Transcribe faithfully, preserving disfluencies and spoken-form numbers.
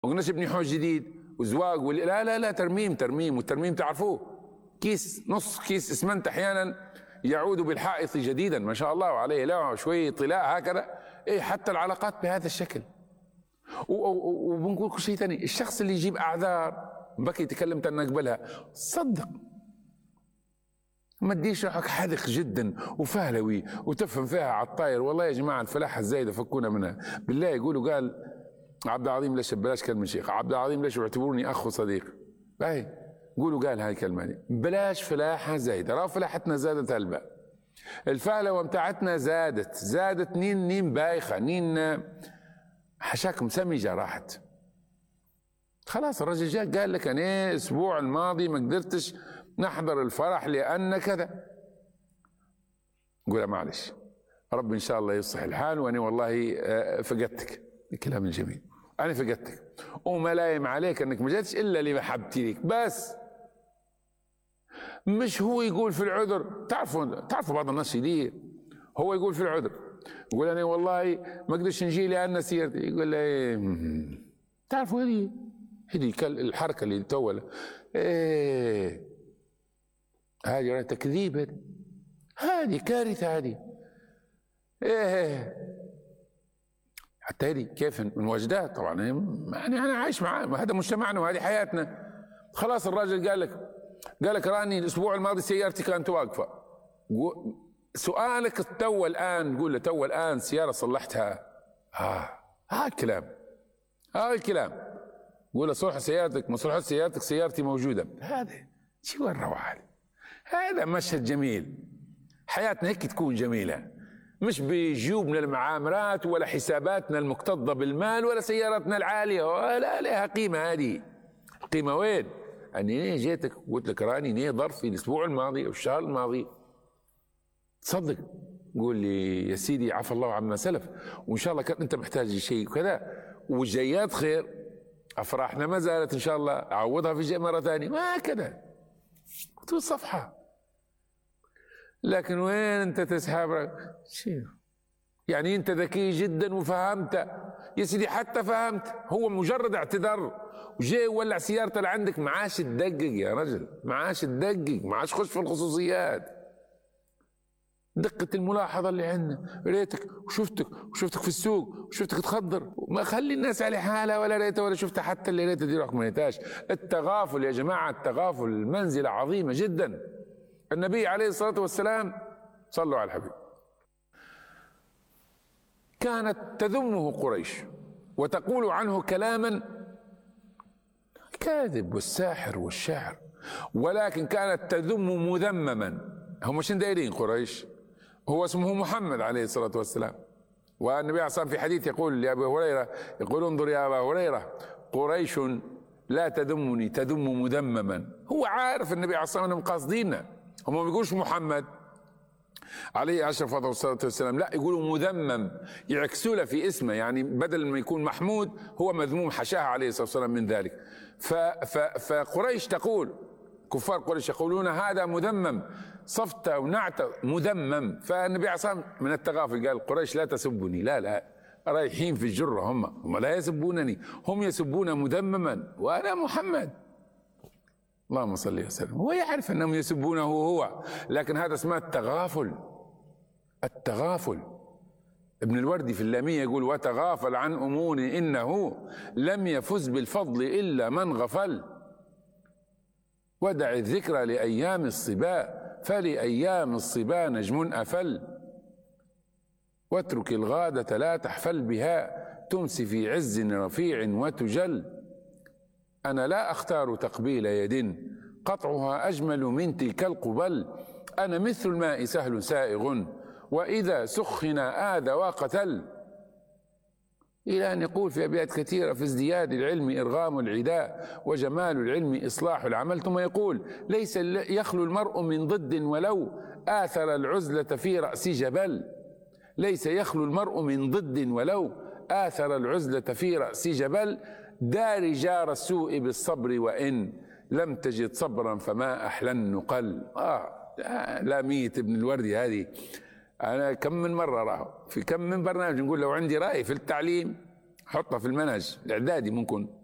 وقناش ابني حوش جديد وزواج ولا لا لا لا ترميم ترميم، والترميم تعرفوه كيس نص كيس اسمنت احيانا يعود بالحائط جديدا ما شاء الله وعليه لوعه وشويه طلاء هكذا. ايه حتى العلاقات بهذا الشكل. وبنقول لكم شيء ثاني، الشخص اللي يجيب اعذار بكي تكلمت ان نقبلها صدق، ما تديش روحك حذق جدا وفهلوي وتفهم فيها على الطاير. والله يا جماعه الفلاحه الزايده فكونا منها بالله. يقولوا قال عبد العظيم ليش بلاش كلمه شيخ عبد العظيم ليش يعتبروني اخ وصديق. باهي قولوا قال هاي الكلمه دي بلاش فلاحه زايده. راهو فلاحتنا زادت هلبا، الفهلوه متاعتنا زادت زادت نين نين بايخه نين حشاكم سمجه راحت. خلاص الرجل جاء قال لك انا الاسبوع الماضي ما قدرتش نحضر الفرح لان كذا. قول معلش ربي ان شاء الله يصلح الحال، وانا والله فقدتك. الكلام الجميل انا فقدتك وما لايم عليك انك ما جاتش الا لمحبتي ليك بس. مش هو يقول في العذر. تعرفوا تعرفوا بعض الناس يدير هو يقول في العذر يقول انا والله ما قدرتش نجي لان سيرتي. يقول لي تعرفوا هذه هذه الحركه اللي تول ايه هذه تكذيب، هذه هذه كارثه هذه. ايه حتى هذه كيف نواجدها؟ طبعا يعني انا عايش معاه، هذا مجتمعنا وهذه حياتنا. خلاص الراجل قال لك قال لك راني الاسبوع الماضي سيارتي كانت واقفه. سؤالك تو الان تقول له تو الان سياره صلحتها؟ اه ها الكلام ها الكلام. قول له صلح سيارتك ما صلحت سيارتك سيارتي موجوده. هذا شو الروعه هذه؟ هذا مشهد جميل. حياتنا هيك تكون جميله، مش بجيوبنا المعامرات ولا حساباتنا المكتظه بالمال ولا سياراتنا العاليه ولا لها قيمه. هذه قيمه وين؟ اني جيتك قلت لك راني ني ظرفي الاسبوع الماضي او الشهر الماضي تصدق قول لي يا سيدي عفى الله عما سلف وان شاء الله كنت انت محتاج شيء كذا والجيات خير. افراحنا ما زالت ان شاء الله اعوضها في شيء مره ثانيه ما كذا طول صفحه. لكن وين انت تسحب شيء يعني انت ذكي جدا وفهمت يا سيدي حتى فهمت هو مجرد اعتذار وجاي ولع سيارته اللي عندك معاش تدقق يا رجل معاش تدقق معاش خش في الخصوصيات. دقة الملاحظة اللي عندنا ريتك وشفتك وشفتك في السوق وشفتك تخضر ما خلي الناس على حالها ولا ريتها ولا شفتها حتى اللي ريتها دي روحك ما ريتهاش. التغافل يا جماعة التغافل منزلة عظيمة جدا. النبي عليه الصلاة والسلام صلوا على الحبيب كانت تذمه قريش وتقول عنه كلاما كاذب والساحر والشاعر، ولكن كانت تذم مذمما. هم مش دايرين قريش، هو اسمه محمد عليه الصلاة والسلام. والنبي عليه الصلاة والسلام في حديث يقول لأبي هريرة يقول انظر يا أبا هريرة قريش لا تذمني تذم مذمما. هو عارف النبي عليه الصلاة والسلام قاصديننا، هم ما بيقولوش محمد عليه أشرف الصلاة والسلام لا يقولوا مذمم يعكسوا له في اسمه يعني بدل ما يكون محمود هو مذموم حشاه عليه الصلاة والسلام من ذلك. فقريش تقول كفار قريش يقولون هذا مذمم صفت ونعت مذمم. فالنبي عليه الصلاة والسلام من التغافل قال قريش لا تسبني لا لا رايحين في الجرة هم هم لا يسبونني هم يسبون مذمما وأنا محمد اللهم صل وسلم. هو يعرف أنهم يسبونه هو لكن هذا اسمه التغافل. التغافل ابن الوردي في اللامية يقول وتغافل عن أمور إنه لم يفز بالفضل إلا من غفل ودع الذكرى لأيام الصبا فلأيام الصبا نجم أفل واترك الغادة لا تحفل بها تمسي في عز رفيع وتجل. أنا لا أختار تقبيل يد قطعها أجمل من تلك القبل أنا مثل الماء سهل سائغ وإذا سخن آذى وقتل. إلى أن يقول في أبيات كثيرة في ازدياد العلم إرغام العداء وجمال العلم إصلاح العمل. ثم يقول ليس يخلو المرء من ضد ولو آثر العزلة في رأس جبل. ليس يخلو المرء من ضد ولو آثر العزلة في رأس جبل دار جار السوء بالصبر وإن لم تجد صبرا فما أحلى النقل. آه لا ميت ابن الوردي هذه أنا كم من مرة راه في كم من برنامج نقول لو عندي رأي في التعليم حطها في المنهج الإعدادي ممكن